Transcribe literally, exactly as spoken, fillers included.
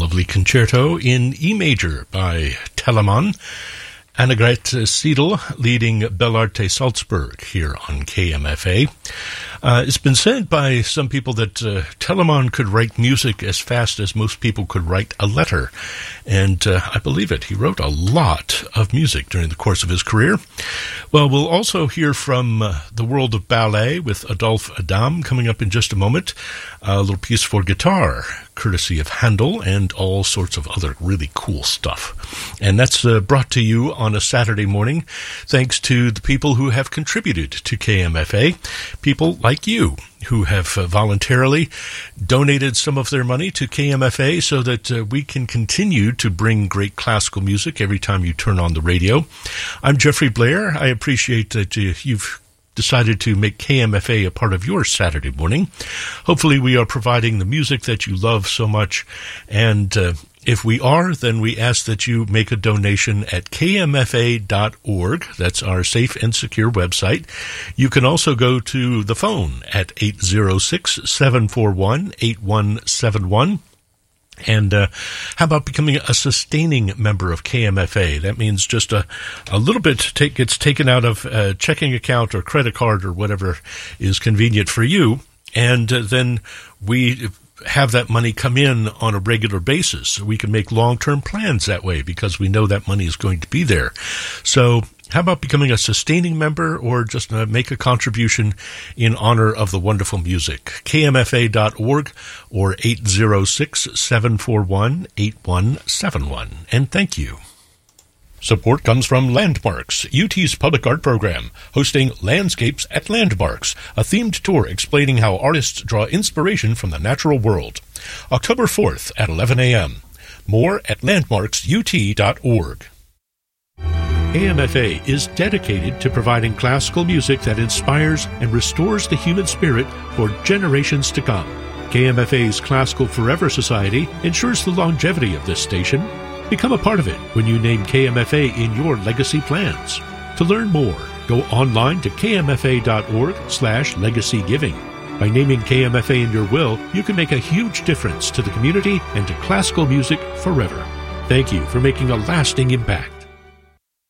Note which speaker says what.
Speaker 1: lovely concerto in E major by Telemann. Annegret Seidel leading Bellarte Salzburg here on K M F A. Uh, it's been said by some people that uh, Telemann could write music as fast as most people could write a letter. And uh, I believe it. He wrote a lot of music during the course of his career. Well, we'll also hear from uh, the world of ballet with Adolphe Adam coming up in just a moment. A little piece for guitar, courtesy of Handel, and all sorts of other really cool stuff. And that's uh, brought to you on a Saturday morning thanks to the people who have contributed to K M F A, people like you who have uh, voluntarily donated some of their money to K M F A so that uh, we can continue to bring great classical music every time you turn on the radio. I'm Jeffrey Blair. I appreciate that uh, you've decided to make K M F A a part of your Saturday morning. Hopefully we are providing the music that you love so much, and uh, if we are, then we ask that you make a donation at K M F A dot org. That's our safe and secure website. You can also go to the phone at eight zero six, seven four one, eight one seven one. And uh, how about becoming a sustaining member of K M F A? That means just a, a little bit take, gets taken out of a checking account or credit card or whatever is convenient for you, and uh, then we have that money come in on a regular basis. So we can make long-term plans that way because we know that money is going to be there. So how about becoming a sustaining member or just uh, make a contribution in honor of the wonderful music? K M F A dot org or eight zero six, seven four one, eight one seven one. And thank you. Support comes from Landmarks, U T's public art program, hosting Landscapes at Landmarks, a themed tour explaining how artists draw inspiration from the natural world. October fourth at eleven a.m. More at landmarks u t dot org. K M F A is dedicated to providing classical music that inspires and restores the human spirit for generations to come. K M F A's Classical Forever Society ensures the longevity of this station. Become a part of it when you name K M F A in your legacy plans. To learn more, go online to K M F A dot org slash legacy giving. By naming K M F A in your will, you can make a huge difference to the community and to classical music forever. Thank you for making a lasting impact.